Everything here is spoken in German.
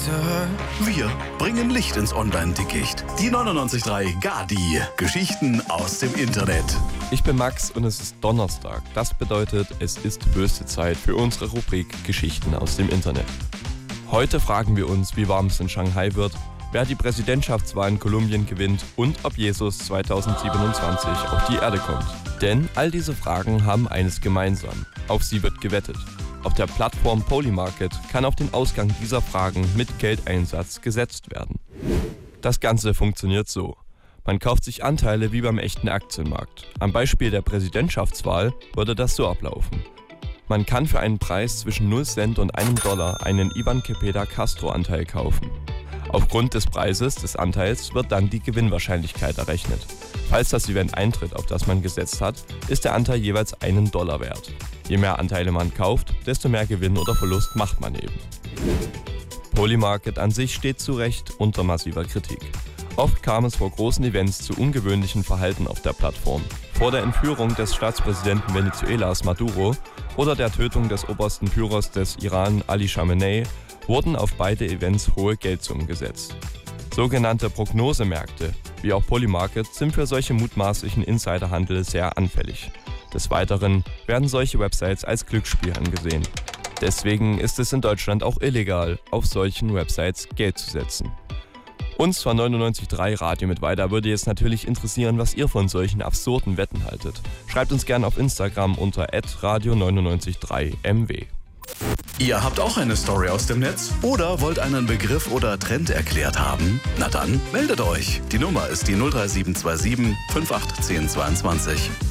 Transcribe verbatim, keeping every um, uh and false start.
Wir bringen Licht ins Online-Dickicht. Die neunundneunzig Komma drei Gadi. Geschichten aus dem Internet. Ich bin Max und es ist Donnerstag. Das bedeutet, es ist höchste Zeit für unsere Rubrik Geschichten aus dem Internet. Heute fragen wir uns, wie warm es in Shanghai wird, wer die Präsidentschaftswahl in Kolumbien gewinnt und ob Jesus zweitausendsiebenundzwanzig auf die Erde kommt. Denn all diese Fragen haben eines gemeinsam. Auf sie wird gewettet. Auf der Plattform Polymarket kann auf den Ausgang dieser Fragen mit Geldeinsatz gesetzt werden. Das Ganze funktioniert so. Man kauft sich Anteile wie beim echten Aktienmarkt. Am Beispiel der Präsidentschaftswahl würde das so ablaufen. Man kann für einen Preis zwischen null Cent und einem Dollar einen Iván Cepeda Castro-Anteil kaufen. Aufgrund des Preises des Anteils wird dann die Gewinnwahrscheinlichkeit errechnet. Falls das Event eintritt, auf das man gesetzt hat, ist der Anteil jeweils einen Dollar wert. Je mehr Anteile man kauft, desto mehr Gewinn oder Verlust macht man eben. Polymarket an sich steht zu Recht unter massiver Kritik. Oft kam es vor großen Events zu ungewöhnlichen Verhalten auf der Plattform. Vor der Entführung des Staatspräsidenten Venezuelas Maduro oder der Tötung des obersten Führers des Iran Ali Khamenei wurden auf beide Events hohe Geldsummen gesetzt. Sogenannte Prognosemärkte, wie auch Polymarket, sind für solche mutmaßlichen Insiderhandel sehr anfällig. Des Weiteren werden solche Websites als Glücksspiel angesehen. Deswegen ist es in Deutschland auch illegal, auf solchen Websites Geld zu setzen. Uns von neunundneunzig Komma drei Radio mit weiter würde jetzt natürlich interessieren, was ihr von solchen absurden Wetten haltet. Schreibt uns gerne auf Instagram unter at radio neunundneunzig Komma drei M W. Ihr habt auch eine Story aus dem Netz? Oder wollt einen Begriff oder Trend erklärt haben? Na dann, meldet euch. Die Nummer ist die null drei sieben zwei sieben fünf acht eins null zwei zwei.